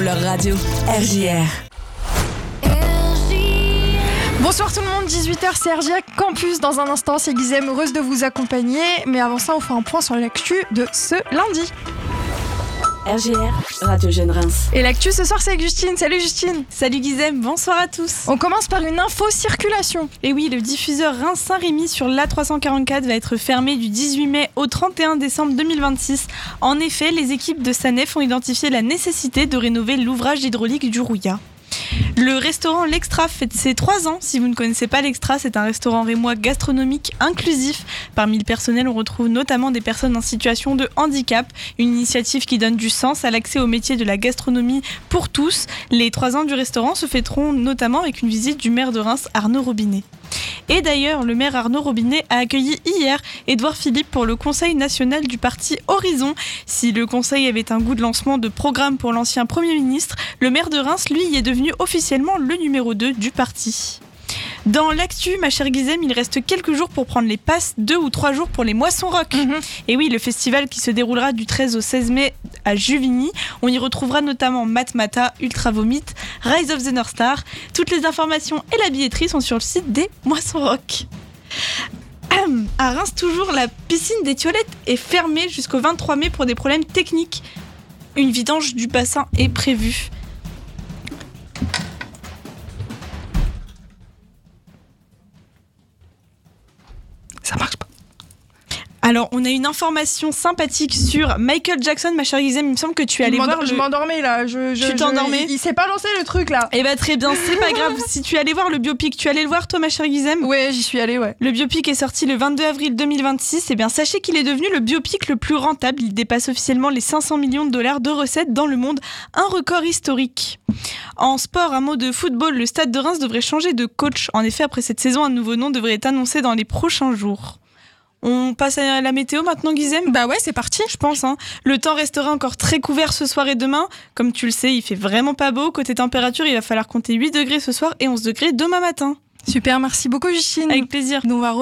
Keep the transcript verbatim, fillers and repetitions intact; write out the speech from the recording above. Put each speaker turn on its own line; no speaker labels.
leur radio. R J R.
Bonsoir tout le monde, dix-huit heures, c'est R J R Campus. Dans un instant, c'est Guizem, heureuse de vous accompagner. Mais avant ça, on fait un point sur l'actu de ce lundi.
R J R, Radio Jeune Reims.
Et l'actu ce soir, c'est avec Justine. Salut Justine.
Salut Guizem, bonsoir à tous.
On commence par une info circulation.
Et oui, le diffuseur Reims-Saint-Rémy sur l'A trois cent quarante-quatre va être fermé du dix-huit mai au trente et un décembre deux mille vingt-six. En effet, les équipes de SANEF ont identifié la nécessité de rénover l'ouvrage hydraulique du Rouillat. Le restaurant L'Extra fête ses trois ans. Si vous ne connaissez pas L'Extra, c'est un restaurant rémois gastronomique inclusif. Parmi le personnel, on retrouve notamment des personnes en situation de handicap. Une initiative qui donne du sens à l'accès au métier de la gastronomie pour tous. Les trois ans du restaurant se fêteront notamment avec une visite du maire de Reims, Arnaud Robinet. Et d'ailleurs, le maire Arnaud Robinet a accueilli hier Édouard Philippe pour le conseil national du parti Horizon. Si le conseil avait un goût de lancement de programme pour l'ancien Premier ministre, le maire de Reims, lui, y est devenu officiellement le numéro deux du parti. Dans l'actu, ma chère Guizem, il reste quelques jours pour prendre les passes, deux ou trois jours pour les Moissons Rock. Mmh. Et oui, le festival qui se déroulera du treize au seize mai à Juvigny. On y retrouvera notamment Matmata, Ultra Vomit, Rise of the North Star. Toutes les informations et la billetterie sont sur le site des Moissons Rock. À Reims, toujours, la piscine des Tiolettes est fermée jusqu'au vingt-trois mai pour des problèmes techniques. Une vidange du bassin est prévue. Ça marche pas. Alors, on a une information sympathique sur Michael Jackson, ma chère Guizem. Il me semble que tu es allée voir le...
Je m'endormais là. Je, je,
tu t'endormais
je... Il, il s'est pas lancé le truc là.
Eh bah très bien, c'est pas grave. Si tu es allée voir le biopic, tu es allée le voir toi, ma chère Guizem ?
Ouais, j'y suis allée, ouais.
Le biopic est sorti le vingt-deux avril deux mille vingt-six. Eh bien, sachez qu'il est devenu le biopic le plus rentable. Il dépasse officiellement les cinq cents millions de dollars de recettes dans le monde. Un record historique. En sport, un mot de football, le Stade de Reims devrait changer de coach. En effet, après cette saison, un nouveau nom devrait être annoncé dans les prochains jours. On passe à la météo maintenant, Guizem ?
Bah ouais, c'est parti.
Je pense. Hein. Le temps restera encore très couvert ce soir et demain. Comme tu le sais, il fait vraiment pas beau. Côté température, il va falloir compter huit degrés ce soir et onze degrés demain matin.
Super, merci beaucoup Justine.
Avec plaisir.
Nous, on va